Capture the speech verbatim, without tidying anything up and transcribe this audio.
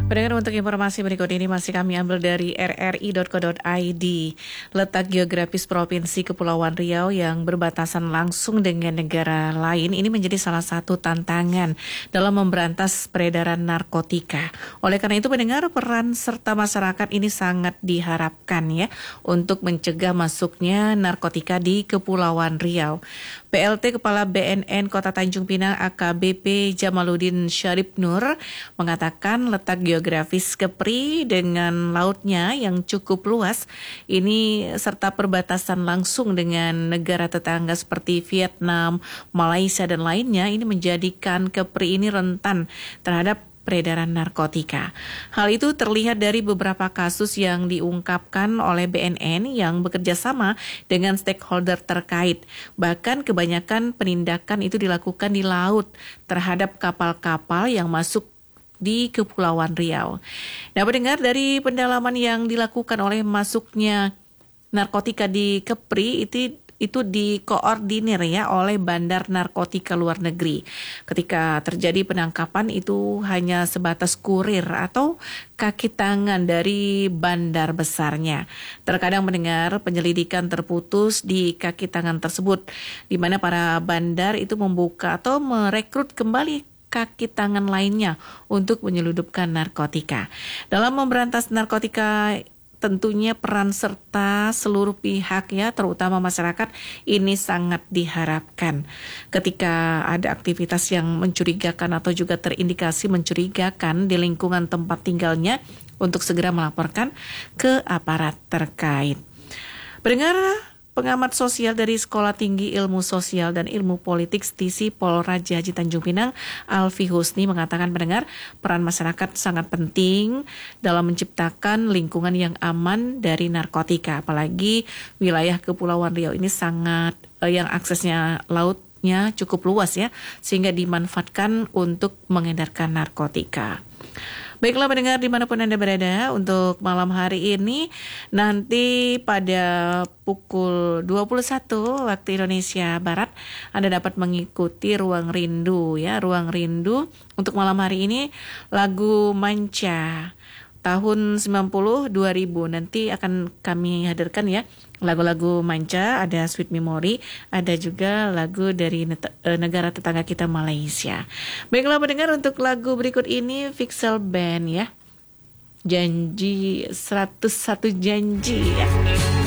Pendengar, untuk informasi berikut ini masih kami ambil dari r r i dot co dot i d. Letak geografis Provinsi Kepulauan Riau yang berbatasan langsung dengan negara lain ini menjadi salah satu tantangan dalam memberantas peredaran narkotika. Oleh karena itu, pendengar, peran serta masyarakat ini sangat diharapkan ya untuk mencegah masuknya narkotika di Kepulauan Riau. P L T Kepala B N N Kota Tanjung Pinang A K B P Jamaluddin Syarif Nur mengatakan letak geografis Kepri dengan lautnya yang cukup luas ini serta perbatasan langsung dengan negara tetangga seperti Vietnam, Malaysia dan lainnya ini menjadikan Kepri ini rentan terhadap peredaran narkotika. Hal itu terlihat dari beberapa kasus yang diungkapkan oleh B N N yang bekerja sama dengan stakeholder terkait. Bahkan kebanyakan penindakan itu dilakukan di laut terhadap kapal-kapal yang masuk di Kepulauan Riau. Nah, pendengar, dari pendalaman yang dilakukan oleh masuknya narkotika di Kepri itu itu dikoordinir ya oleh Bandar Narkotika Luar Negeri. Ketika terjadi penangkapan itu hanya sebatas kurir atau kaki tangan dari bandar besarnya. Terkadang mendengar penyelidikan terputus di kaki tangan tersebut, di mana para bandar itu membuka atau merekrut kembali kaki tangan lainnya untuk menyelundupkan narkotika. Dalam memberantas narkotika, tentunya peran serta seluruh pihak ya, terutama masyarakat, ini sangat diharapkan. Ketika ada aktivitas yang mencurigakan atau juga terindikasi mencurigakan di lingkungan tempat tinggalnya, untuk segera melaporkan ke aparat terkait. Pendengar, pengamat sosial dari Sekolah Tinggi Ilmu Sosial dan Ilmu Politik STISI Polraja Haji Tanjung Pinang, Alfi Husni, mengatakan, pendengar, peran masyarakat sangat penting dalam menciptakan lingkungan yang aman dari narkotika. Apalagi wilayah Kepulauan Riau ini sangat eh, yang aksesnya lautnya cukup luas ya, sehingga dimanfaatkan untuk mengedarkan narkotika. Baiklah pendengar, dimanapun Anda berada, untuk malam hari ini nanti pada pukul dua puluh satu waktu Indonesia Barat Anda dapat mengikuti Ruang Rindu ya, Ruang Rindu untuk malam hari ini lagu Manca tahun sembilan puluh dua ribu nanti akan kami hadirkan ya. Lagu-lagu Manca, ada Sweet Memory, ada juga lagu dari negara tetangga kita Malaysia. Baiklah pendengar, untuk lagu berikut ini Vixel Band ya, Janji seratus satu Janji ya.